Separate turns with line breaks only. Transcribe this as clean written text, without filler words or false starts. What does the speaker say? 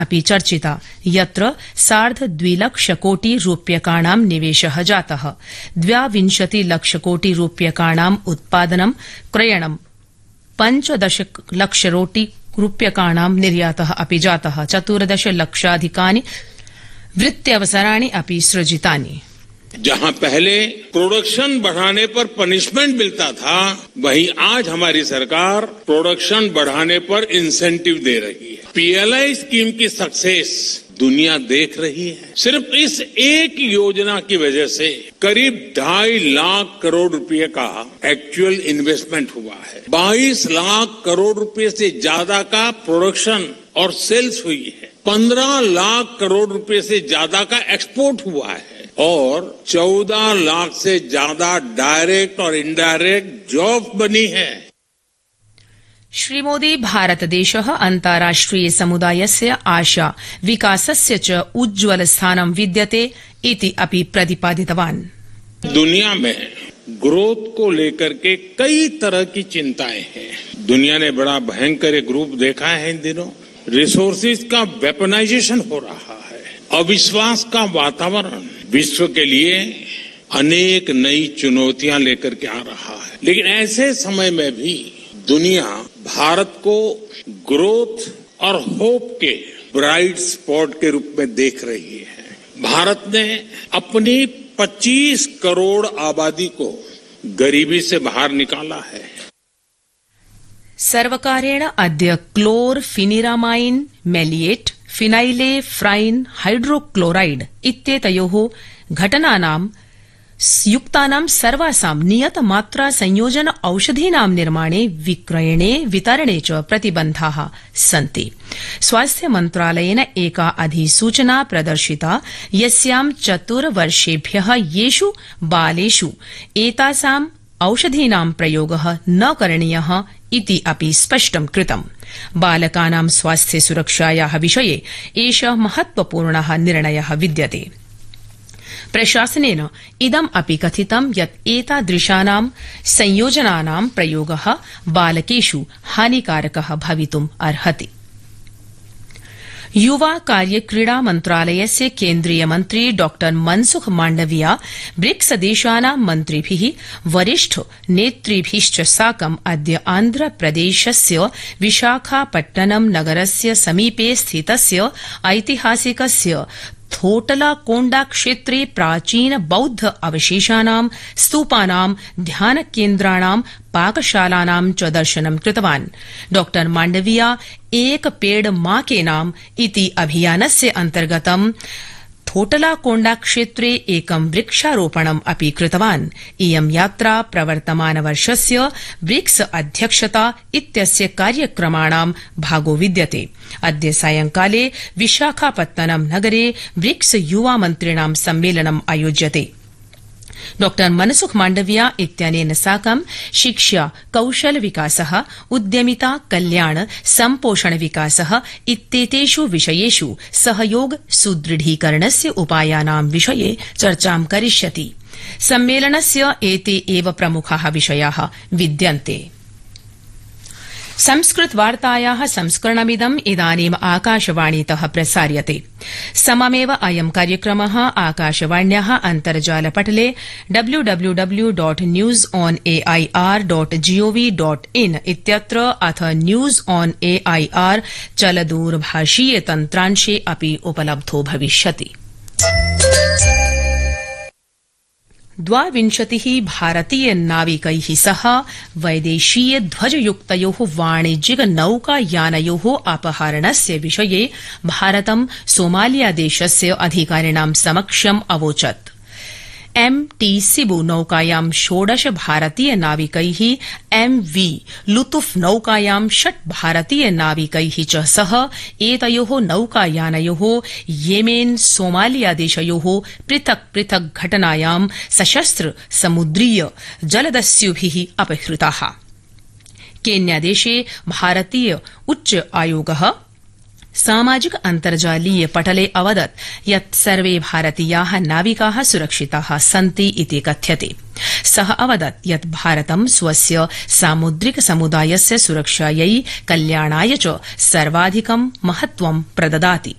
अपि चर्चिता यत्र 2.5 लाखरूप्यकाणां निवेशः जातः 22 लाखरूप्यकाणां उत्पादनं क्रयणं 15 लाखरूप्यकाणां निर्यातः अपि जातः 14 लाखाधिकानि वृत्त्यवसराणि अपि सृजितानि।
जहां पहले प्रोडक्शन बढ़ाने पर पनिशमेंट मिलता था, वहीं आज हमारी सरकार प्रोडक्शन बढ़ाने पर इंसेंटिव दे रही है। पीएलआई स्कीम की सक्सेस दुनिया देख रही है। सिर्फ इस एक योजना की वजह से करीब 2.5 लाख करोड़ रुपए का एक्चुअल इन्वेस्टमेंट हुआ है। 22 लाख करोड़ रुपए से ज्यादा का प्रोडक्शन और सेल्स हुई है। 15 लाख करोड़ रुपए से ज्यादा का एक्सपोर्ट हुआ है और 14 लाख से ज्यादा डायरेक्ट और इनडायरेक्ट जॉब बनी है।
श्रीमोदी भारतदेशः अन्ताराष्ट्रिय समुदायस्य आशा विकासस्य च उज्ज्वल स्थानं विद्यते इति अपि प्रतिपादितवान्।
दुनिया में ग्रोथ को लेकर के कई तरह की चिंताएं हैं। दुनिया ने बड़ा भयंकर एक रूप देखा है इन दिनों। रिसोर्सेज का वेपनाइजेशन हो रहा है। अविश्वास का वातावरण विश्व के लिए अनेक नई चुनौतियां लेकर के आ रहा है। लेकिन ऐसे समय में भी दुनिया भारत को ग्रोथ और होप के ब्राइट स्पॉट के रूप में देख रही है। भारत ने अपनी 25 करोड़ आबादी को गरीबी से बाहर निकाला है।
सर्वकारेण अद्य क्लोरफिनिरामाइन मेलिएट फिनाइलेफ्राइन हाइड्रोक्लोराइड इत्येतयोः घटनानां युक्तानां सर्वासां नियतमात्रा संयोजन औषधीनां निर्माणे विक्रयणे वितरणे च प्रतिबन्धाः सन्ति। स्वास्थ्य मन्त्रालयेन एका अधिसूचना प्रदर्शिता यस्यां 4 वर्षेभ्यः येषु बालेषु एतासां औषधीनां प्रयोगः न करणीयः इति अपि स्पष्टं कृतम्। बालकानां स्वास्थ्य सुरक्षायाः विषये एषः महत्वपूर्णः निर्णयः विद्यते। प्रशासनेन इदम् अपि कथितं यत् एतादृशानां संयोजनानां प्रयोगः बालकेषु हानिकारकः भवितुम् अर्हति। युवा कार्य क्रीडा मन्त्रालयस्य केन्द्रीय मन्त्री डॉ मनसुख माण्डविया ब्रिक्स देशानां मन्त्रिभिः वरिष्ठ नेतृभिश्च साकम् अद्य आन्ध्रप्रदेशस्य विशाखापट्टनम नगरस्य समीपे स्थितस्य ऐतिहासिकस्य थोटलाकोण्डा क्षेत्रे प्राचीन बौद्ध अवशेषानां स्तूपानां ध्यानकेन्द्राणां पाकशालानां च दर्शनं कृतवान्। डॉ माण्डविया एक पेड़ मां के नाम इति अभियानस्य अन्तर्गतं थोटलाकोण्डा क्षेत्रे एकं वृक्षारोपणम् अपि कृतवान्। इयं यात्रा प्रवर्तमानवर्षस्य ब्रिक्स अध्यक्षता इत्यस्य कार्यक्रमाणां भागो विद्यते। अद्य सायंकाले विशाखापत्तनम नगरे ब्रिक्स युवा मन्त्रिणां सम्मेलनम् आयोज्यते। डॉ मनसुख माण्डविया इत्यनेन साकं शिक्षा कौशल विकासः उद्यमिता कल्याण सम्पोषण विकासः इत्येतेषु विषयेषु सहयोग सुदृढीकरणस्य उपायानां विषये चर्चां करिष्यति। सम्मेलनस्य एते एव प्रमुखाः विषयाः विद्यन्ते। संस्कृत वार्तायाः संस्करणमिदम् इदानीम् आकाशवाणीतः प्रसार्यते। सममेव अयं कार्यक्रमः आकाशवाण्याः अन्तर्जालपटले www.newsonair.gov.in इत्यत्र अथ न्यूज ऑन एआईआर चलदूरभाषीय तन्त्रांशे अपि उपलब्धो भविष्यति। 22 भारतीय नाविकैः सह वैदेशीय ध्वजयुक्तयोः वाणिज्यिक नौकायानयोः अपहरणस्य विषये भारतं सोमालियादेशस्य अधिकारिणां समक्षम् अवोचत्। MT सिबु नौकायां 16 भारतीय नाविकैः MV लुतुफ नौकायां 6 भारतीय नाविकैः च सह एतयोः नौकायानयोः येमेन सोमालियादेशयोः पृथक् पृथक् घटनायां सशस्त्र समुद्रीय जलदस्युभिः अपहृताः। केन्यादेशे भारतीय उच्च आयोगः सामाजिक अन्तर्जालीय पटले अवदत् यत् सर्वे भारतीया नाविका सुरक्षिता सन्ति इति कथ्यते। सः अवदत् यत् भारतं स्वस्य सामुद्रिक समुदायस्य सुरक्षायै कल्याणाय च सर्वाधिकं महत्वं प्रददाति।